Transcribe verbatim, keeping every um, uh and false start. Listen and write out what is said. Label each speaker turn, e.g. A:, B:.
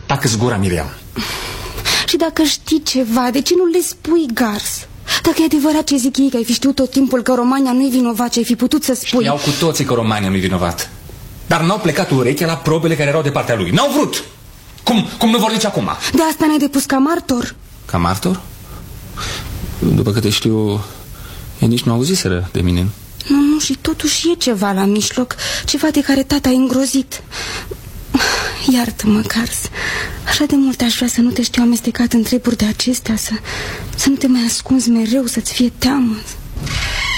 A: Tacă-ți gura, Miriam.
B: Și dacă știi ceva, de ce nu le spui, Gars? Dacă e adevărat ce zic ei, că ai fi știut tot timpul că Romania nu-i vinovat, ce ai fi putut să spui?
A: Știau cu toții că Romania nu-i vinovat. Dar n-au plecat urechea la probele care erau de partea lui. N-au vrut. Cum, cum nu vor nici acum?
B: De asta ne-ai depus ca martor?
A: Ca martor? După câte știu, ei nici nu auziseră de mine.
B: Nu, nu, și totuși e ceva la mijloc. Ceva de care tata e îngrozit. Iartă-mă, Gars. Așa de mult aș vrea să nu te știu amestecat în treburi de acestea, să, să nu te mai ascunzi mereu, să-ți fie teamă.